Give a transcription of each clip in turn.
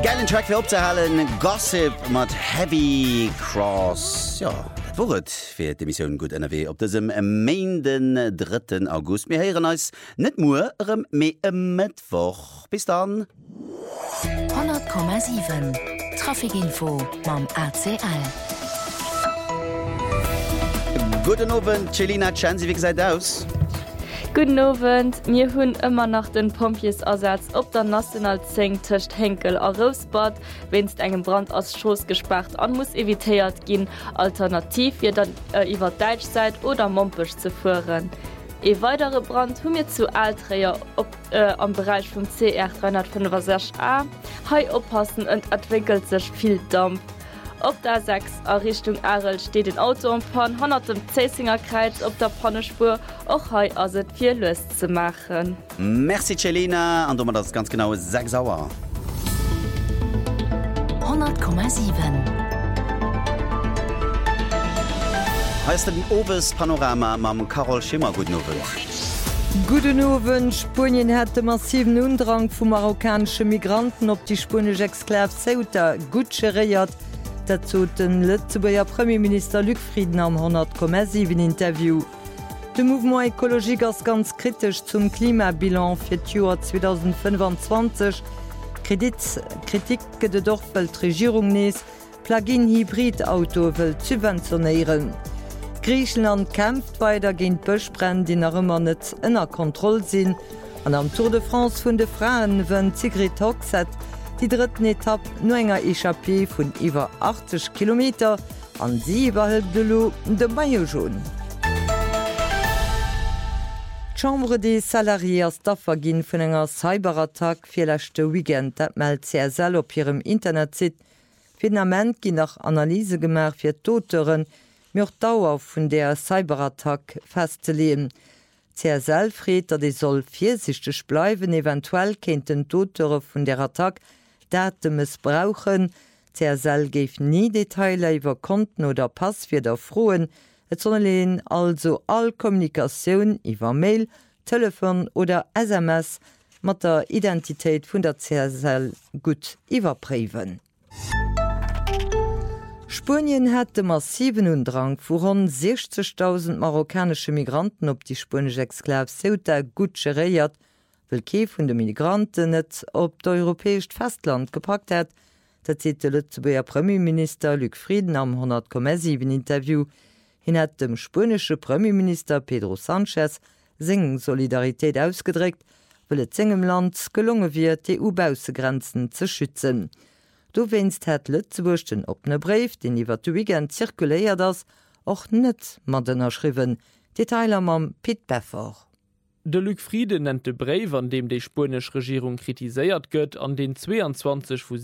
Geilen Track fir opzehalen Gossip mat Heavy Cross. Ja, dat wurt fir de Missionioun gut NRW op dësem Mainden 3. August. Mir heieren als net muerem méi Mittwoch. Bis dann. 100,7 Trafikinfo mam ACL. Guten Abend, Celina Chansi, wie seid aus? Guten Abend, wir haben immer noch den Pompiesersatz auf der National 10 zwischen Henkel und Rosbad, wenn es einen Brand aus Schoß gesperrt und muss evitiert gehen, alternativ wird dann über Deutschseite oder Mompisch zu fahren. Ein weiterer Brand haben wir zu Altreher am Bereich vom CR 365a. Hier aufpassen und entwickelt sich viel Dampf. Auf der 6 Richtung Arel steht ein Auto am Pan, 100 dem Zesinger Kreuz auf der Pannespur. Auch heute ist es viel Lust zu machen. Merci, Celina. Und das ganz genau 6 Uhr. 100,7 Heißt den Obes Panorama mit Carol Schimmer. Guten Abend. Guten Abend. Spanien hat den massiven Undrang von marokkanischen Migranten auf die spanische Exklave Ceuta gut geriert. Dazu den Lützeburger Premierminister Luc Frieden am 100,7 Interview. De Mouvement Ökologique ist ganz kritisch zum Klimabilan für das Jahr 2025. Kritik de Dorfweltregierung nees, Plug-in-Hybrid-Auto will subventionieren. Griechenland kämpft weiter gegen Böschbrände, die noch immer nicht unter Kontrolle sind. Und am Tour de France von den Frauen, wenn Sigrid Hoxet die dritten Etappe nur enger Echappée von über 80 Kilometer an sie überhält de Maillot jaune. Die Chambre des Salariés dafür gehen von einer Cyberattack für letzte Weekend, das meldet CSL auf ihrem Internetseite. Finament gehen nach Analyse gemacht für Toteren, mir Dauer von der Cyberattack festzulegen. CSL fragt, dass die soll vorsichtig bleiben, eventuell könnten Totere von der Attack Daten missbrauchen. CSL gave nie Details über Konten oder Passwörter frohen. Es sollen also all Kommunikation über Mail, Telefon oder SMS mit der Identität von der CSL gut überprüfen. Spanien hat den massiven Undrang von rund 60.000 marokkanische Migranten auf die spanische Exklave Ceuta gut geriert, weil keiner von den Migranten nicht auf das europäische Festland gepackt hat. Das sieht der Lützeburger Premierminister Luc Frieden am 100,7 Interview. Hin hat dem spanischen Premierminister Pedro Sánchez seine Solidarität ausgedrückt, weil es seinem Land gelungen wird, die EU-Außengrenzen zu schützen. Du wennst hat Lützeburg den opne Brief, den über die Weekend zirkuliert das, auch nicht mit schrieben. Detailer mam Pit Beffer. De Luc Frieden nennt de Brief, an dem die spanische Regierung kritisiert gött, an den 22 von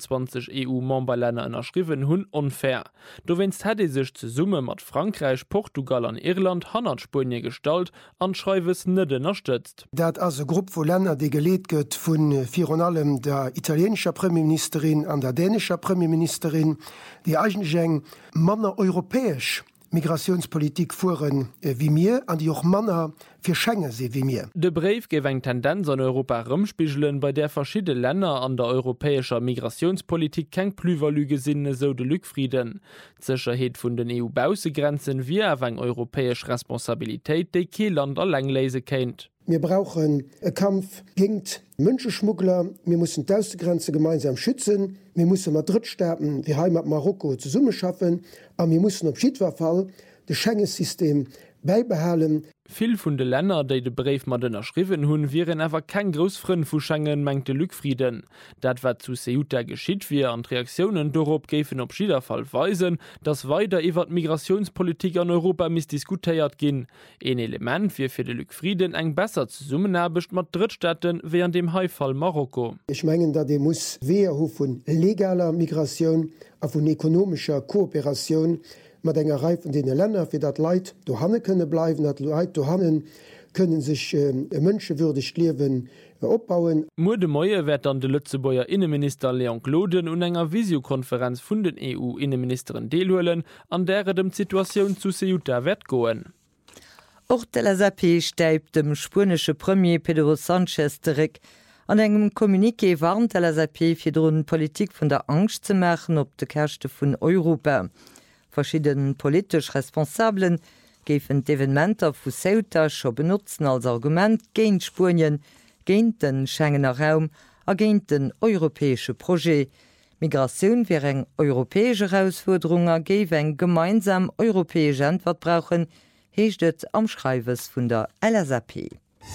27 EU-Memberländer unterschrieben hun unfair. Du wennst hätte sich zusammen mit Frankreich, Portugal und Irland 100 Spanien gestalt, an Schreiwes nicht unterstützt. Dat as Gruppe von Ländern, die gelegt gött von vier allem der italienischen Premierministerin an der dänischen Premierministerin, die eigentlich Männer europäisch Migrationspolitik fuhren wie mir, an die auch Männer für Schengen se wie mir. De Brief gibt eine Tendenz an Europa rumspiegeln, bei der verschiedene Länder an der europäischer Migrationspolitik kein Plus-Value sehen, so de Luc Frieden. Die Sicherheit von den EU-Außengrenzen wie auch eine europäische Responsabilität, die kein Land allein lesen kennt. Wir brauchen einen Kampf gegen Menschenschmuggler. Wir müssen die Außengrenze gemeinsam schützen. Wir müssen mit Drittstaaten wie Heimat Marokko zusammen schaffen. Und wir müssen auf jeden Fall das Schengen-System beibehalten. Viel von den Ländern, die den Brief mit unterschrieben haben, wären aber kein Großfreund von Schengen, meinte Luc Frieden. Das, was zu Ceuta geschieht, wie an Reaktionen darauf geben auf jeden Fall weisen, dass weiter über die Migrationspolitik in Europa diskutiert gehen. Ein Element wie für den Luc Frieden eine bessere Zusammenarbeit mit Drittstaaten während dem Fall Marokko. Ich meine, dass die muss weher von legaler Migration und von ökonomischer Kooperation mit einer Reihe von den Ländern, für das Leid daheim können bleiben, das Leid daheim können sich menschenwürdig leben aufbauen. Morgen Morgen wird dann der Lützeburger Innenminister Leon Gloden und einer Videokonferenz von den EU-Innenministern teilnehmen, an der die Situation zu Ceuta wird gehen. Auch der LSAP steibt dem spanischen Premier Pedro Sánchez zurück. An engem Kommuniké warnt LAP fir droen Politik vun der Angst ze machen op de Kächte vun Europa. Verschieden politisch Responsablen géfen d'Evenementer vu Ceuta scho benutzen als Argument géint Spurien, géint den Schengener Raum a géint den europäesche Projekt. Migration wär eng europäesche Herausforderung géif eng gemeinsam europäesche Antwort brauchen, heeschtet am Schreiwes vun der LAP.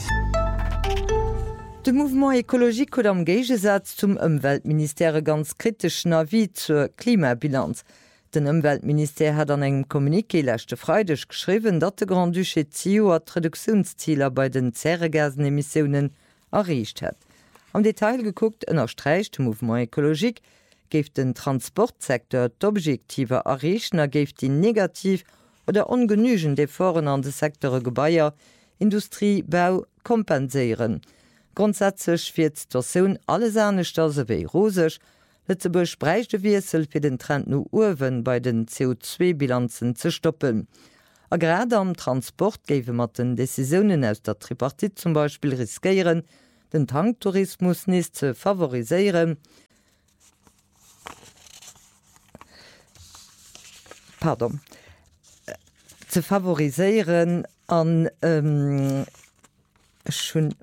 De Mouvement Ökologique oder am Gegesatz zum Umweltministère ganz kritischen Avis zur Klimabilanz. Den Umweltminister hat an engem Kommuniké lächte Freidech geschrieben, dat de Grand Duché CO-Reduktionszieler bei den Zerregasenemissionen erreicht hat. Am Detail geguckt ënnerstreicht Mouvement Ökologique, geft den Transportsektor d'Objektive erreichen, geft die negativ oder ungenügend Efforten an de Sektore Gebaier, Industrie, Bau kompensieren. Grundsätzlich wird die Situation alles ernst als wie rosig. Lützeburg bräuchte Wirsel für den Trend nur Urwen bei den CO2-Bilanzen zu stoppen. Aber gerade am Transport geben wir den Decisionen aus der Tripartite zum Beispiel riskieren, den Tanktourismus nicht zu favorisieren. Zu favorisieren an schon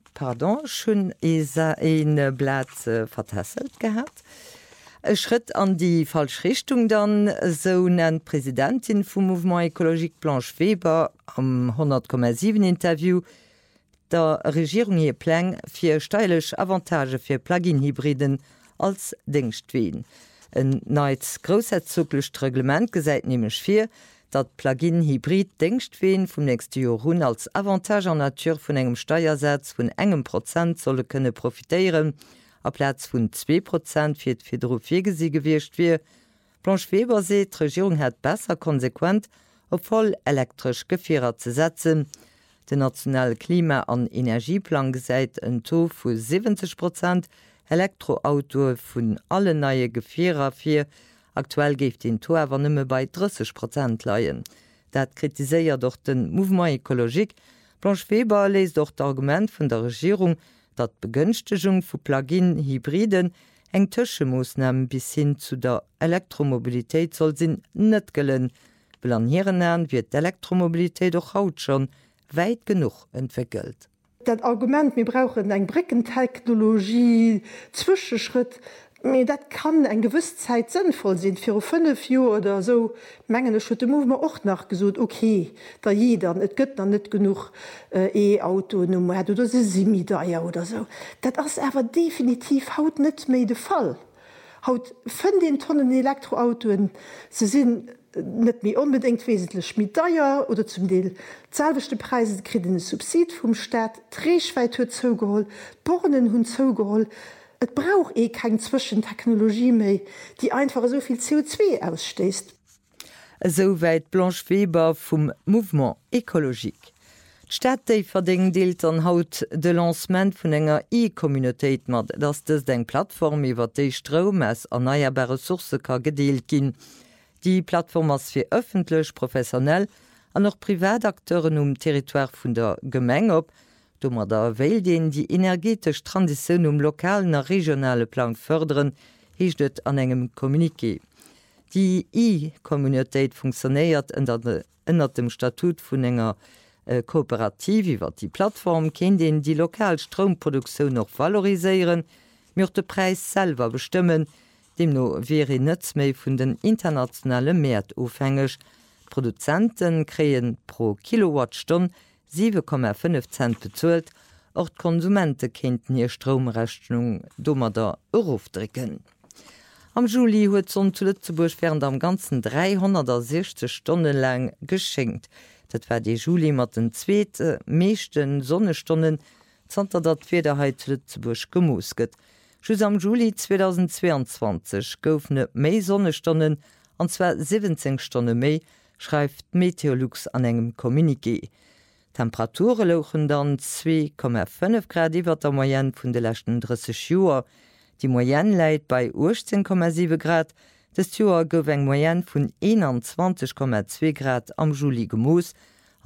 ein Blatt vertasselt gehabt. Ein Schritt an die falsche Richtung dann, so nennt Präsidentin vom Mouvement Ökologique Blanche Weber am 100,7 Interview der Regierung ihr Plan für steuerliche Avantage für Plug-in-Hybriden als Denkstwien. Ein neues großherzoglich Reglement gesagt nämlich für, dat Plug-in-Hybrid Denkstween vum nächste Jahr run als Avantage an Natur vun engem Steuersatz vun engem Prozent solle könne profitieren, a Platz vun 2% fir d'Fedro Viergesi gewircht wie. Blanche Weber seet, die Regierung hat besser konsequent op voll elektrisch Gefährer zu setzen. Den nationale Klima- an Energieplan gesäit en To vu 70% Elektroauto vun alle neue Gefährer fir. Aktuell geft den To awer nëmme bei 30% leiien. Dat kritiséiert doch den Mouvement Ökologique. Blanche Weber leest doch d'Argument vun der Regierung, dat Begünstigung vu Plug-in-Hybriden eng Tëschemoosnamen bis hin zu der Elektromobilitéit soll sinn net gellen. Will an hireieren an wird d'Elektromobilitéit doch haut schon weit genug entwickelt. Dat Argument, wir brauchen eng Brickentechnologie, Zwischenschritt, dat kann eng gewiss Zeit sinnvoll sinn fir 5 Joer oder so mengene Schritte Movement och nachgesot okay, da jeder et gëtt an net genug E-Autonummer hat oder se Simidaier oder so. Dat ass ewer definitiv haut net méi de Fall. Haut 5 Tonnen Elektroautoen se sinn net mir unbedingt wesentlich Schmidaier oder zum Deel zahlwechte Preise krit den Subsid vum Staat, Drehschweit huet zougeholl, Bornen hunn zougeholl. Et brauch kein Zwischentechnologie méi, die einfach soviel CO2 ausstößt. Soweit Blanche Weber vom Mouvement Ökologique. D'Stadt déi verding deelt an haut de Lancement vun enger E-Communitéit mat, dats dës eng Plattform iwwer déi Strom as erneuerbare Source ka gedeelt ginn. Die Plattform ass fir öffentlich, professionell an noch Privatakteuren Territoire vun der Gemeng op, dummer der Wäldin die energetisch Transition lokalen a regionale Plan förderen, hiechtet an engem Kommuniké. Die E-Communitéit funktionéiert ënner dem Statut vun enger Kooperativ iwwer die Plattform ken den die Lokalstromproduktion noch valoriseieren, mir de Preis selber bestimmen, dem no wäre nëtz méi vun den internationale Mäert ofhängig. Produzenten kreen pro Kilowattstunde 7,5 Cent bezuelt, och Konsumente kennten hier Stromrechnung dummer der Eurofdricken. Am Juli huet son zu Lützeburg während am ganzen 360 Stunden lang geschenkt. Dat war die Juli mat den zweete meeschten Sonnestunden zanter dat Federheit zu Lützeburg gemusket. Schus am Juli 2022 goufne méi Sonnestunden anzwer 17 Stunden méi, schreibt Meteorlux an engem Kommuniké. Temperaturen lochen dann 2,5 Grad iwwer der Moyenne vun de lächten 30 Joer. Die Moyenne läit bei 18,7 Grad, des Joer gouf eng Moyenne vun 21,2 Grad am Juli gemoos,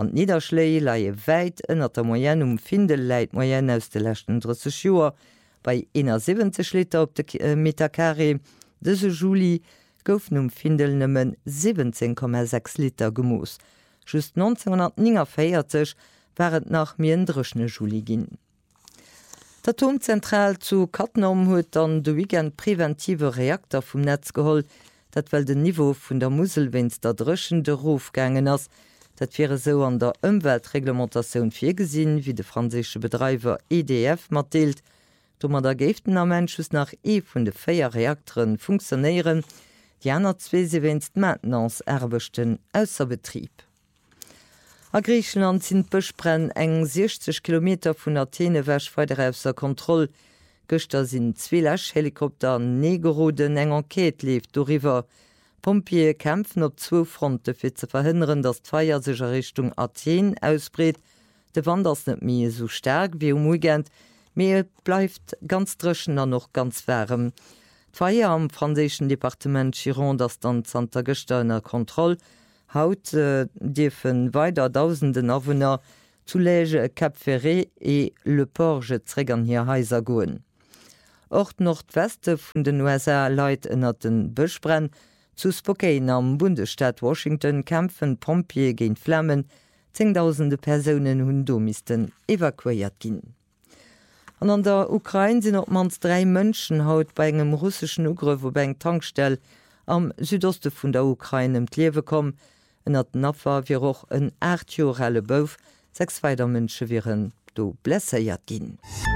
An Niederschlei laie weit ënner der Moyen Findel läit Moyen aus de lächten 30 Joer bei 70 Liter op de Metercarré. Dëse Juli goufen Findel nëmmen 17,6 Liter gemoos. Just 1949 waret nach miëndrechne Juli ginn. D'Atomzentral zu Kattenham huet an de Weekend präventive Reaktor vum Netz geholl, dat well de Niveau vun der Muselwinz der drechende Ruf gängen ass, dat wäre so an der Umweltreglementatioun virgesinn, wie de franzésche Betreiber EDF matteelt, do man der Geeften am Menschus nach vun de 4 Reaktoren funktionéieren, die aner 2 se winst Maintenance erbechten ausser Betrieb. A Griechenland sind Bëchbrenn eng 60 km vun Athene wäch weiter ausser Kontroll. Göster sind 2 Lächhelikopter negeroden eng Enquete lief doriwer. Pompier kämpfen op 2 Fronte fir ze verhindern, dass d'Feier secher Richtung Athen ausbreet. De Wanders net mir so stark wie Weekend, mir bleibt ganz dreschen an noch ganz wärm. D'Feier am franzéschen Departement Gironde das dann Santa Gesternner Kontroll. Haut Difen weiter tausenden Awohner zu Läge Cap Ferré e le Porge Trägern hier heiser goen. Ort Nordweste vun den USA leit ënner den Bëchbrenn, zu Spokane am Bundesstaat Washington kämpfen Pompier géint Flammen, 10.000 Personen hunn Domisten evakuiert ginn. An der Ukraine sinn op mans 3 Mënschen haut bei engem russsischen Ugriff op eng Tankstell am Südoste vun der Ukraine d'Liewe kom, ënner den Affer wie och en 8 Jorelle Bouf, 6 weiter Mënsche wieren do blässeiert ginn.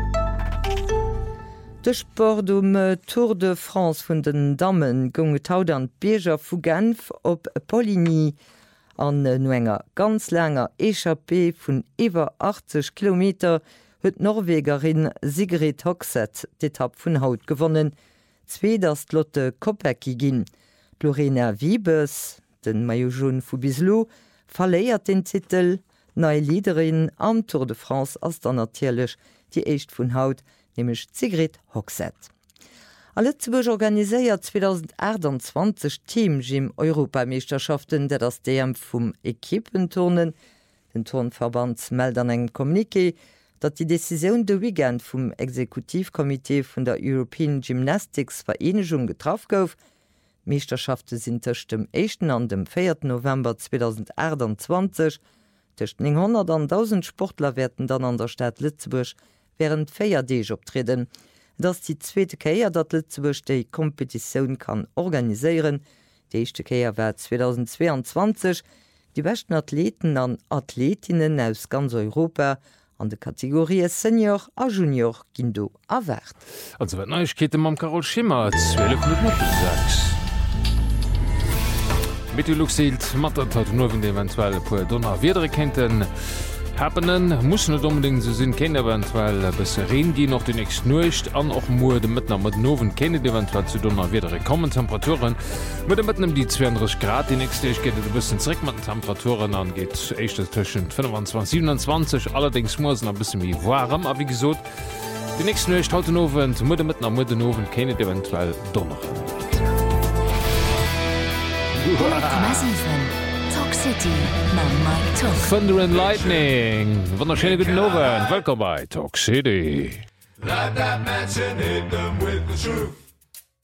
De Sport Tour de France vun den Damen gonge taudern Beger vu Genf op Poligny an no enger ganz langer Echappé vun iwwer 80 km huet Norwegerin Sigrid Hogseth d'Etapp vun Haut gewonnen, 2 das Lotte Kopecky ginn. Lorena Wiebes, den Maillot vu Bislo, verléiert den Titel nei Liederin am Tour de France ass dann natierlech die echt vun Haut, nämlich Sigrid Hogseth. Lützeburg organiséiert 2028 Teamgym Europameisterschaften, der das DM vum Ekipenturnen. Den Turnverband meldt an eng Kommuniqué, dat die Decision de Weekend vum Exekutivkomitee vun der European Gymnastics Vereinigung getraf gouf. Meisterschaften sind tech dem 1. an dem 4. November 2028. Tech 900 an 1000 Sportler werden dann an der Stadt Lützeburg während 4 Deeg optreten. Das die zweite Käier, dat Lützeburg die Kompetition kann organisieren. Die erste Käier war 2022. Die besten Athleten an Athletinnen aus ganz Europa an der Kategorie Senior a Junior Gindo erwert. Also wird Neuigkeiten am Carol Schimmer 12:06. Meteorologisch mattert hat nur wenn eventuell po Donner wieder kennten. Happenen muss net unbedingt so sinn kennen eventuell bis Regen die noch die nächste Nucht an auch mu de mit mit Noven kennen eventuell zu Donner wieder kommen Temperaturen mit dem die 32 Grad die nächste geht ein bisschen zurück mit Temperaturen angeht echt zwischen 25 27 allerdings muss ein bisschen wie warm aber wie gesagt die nächste Nucht heute Noven mit Noven kennen eventuell Donner. Thunder and Lightning wunderschöne guten Abend, welcome bei Talk City. Let that mansion hit them with the truth.